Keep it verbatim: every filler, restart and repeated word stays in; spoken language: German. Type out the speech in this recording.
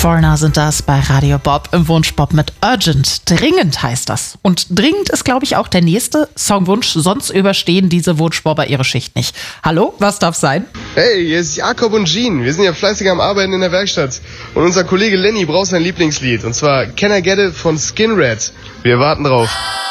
Foreigner sind das bei Radio Bob im Wunschbob mit Urgent. Dringend heißt das. Und dringend ist, glaube ich, auch der nächste Songwunsch. Sonst überstehen diese Wunschbobber ihre Schicht nicht. Hallo, was darf sein? Hey, hier ist Jakob und Jean. Wir sind ja fleißig am Arbeiten in der Werkstatt. Und unser Kollege Lenny braucht sein Lieblingslied. Und zwar Can I Get It von Skin Red. Wir warten drauf.